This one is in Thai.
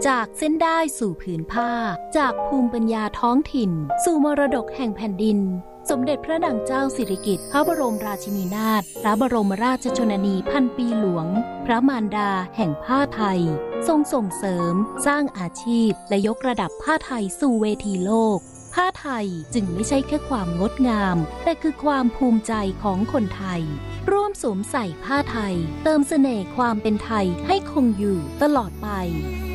จากเส้นได้สู่ผืนผ้าจากภูมิปัญญาท้องถิ่นสู่มรดกแห่งแผ่นดินสมเด็จพระนางเจ้าสิริกิติ์พระบรมราชินีนาถพระบรมราชชนนีพันปีหลวงพระมารดาแห่งผ้าไทยทรงส่งเสริมสร้างอาชีพและยกระดับผ้าไทยสู่เวทีโลกผ้าไทยจึงไม่ใช่แค่ความงดงามแต่คือความภูมิใจของคนไทยร่วมสวมใส่ผ้าไทยเติมเสน่ห์ความเป็นไทยให้คงอยู่ตลอดไป